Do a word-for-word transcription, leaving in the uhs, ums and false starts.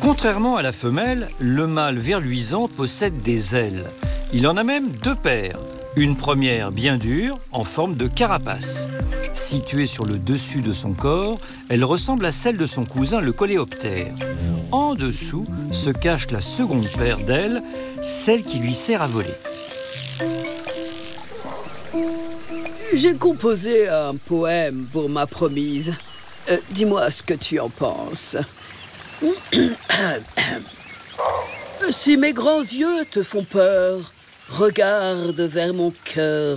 Contrairement à la femelle, le mâle verluisant possède des ailes. Il en a même deux paires. Une première bien dure, en forme de carapace. Située sur le dessus de son corps, elle ressemble à celle de son cousin le coléoptère. En dessous se cache la seconde paire d'ailes, celle qui lui sert à voler. J'ai composé un poème pour ma promise. Euh, dis-moi ce que tu en penses. Si mes grands yeux te font peur, regarde vers mon cœur